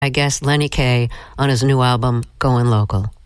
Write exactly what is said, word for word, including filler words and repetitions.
guest Lenny Kaye on his new album, Going Local.